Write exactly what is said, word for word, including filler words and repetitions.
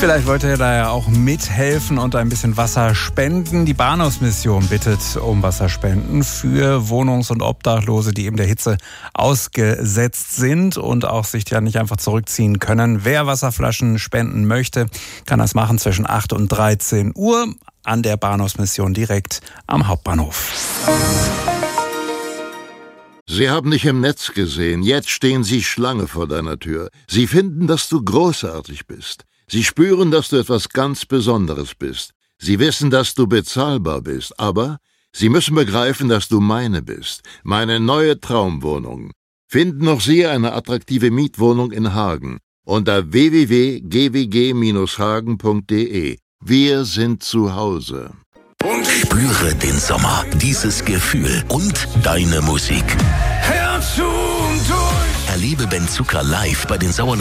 Vielleicht wollt ihr da ja auch mithelfen und ein bisschen Wasser spenden. Die Bahnhofsmission bittet um Wasserspenden für Wohnungs- und Obdachlose, die eben der Hitze ausgesetzt sind und auch sich ja nicht einfach zurückziehen können. Wer Wasserflaschen spenden möchte, kann das machen zwischen acht und dreizehn Uhr an der Bahnhofsmission direkt am Hauptbahnhof. Sie haben dich im Netz gesehen. Jetzt stehen Sie Schlange vor deiner Tür. Sie finden, dass du großartig bist. Sie spüren, dass du etwas ganz Besonderes bist. Sie wissen, dass du bezahlbar bist. Aber Sie müssen begreifen, dass du meine bist. Meine neue Traumwohnung. Finden auch Sie eine attraktive Mietwohnung in Hagen unter w w w punkt g w g Bindestrich hagen punkt d e. Wir sind zu Hause. Spüre den Sommer, dieses Gefühl und deine Musik. Hör zu und durch. Erlebe Ben Zucker live bei den Sauer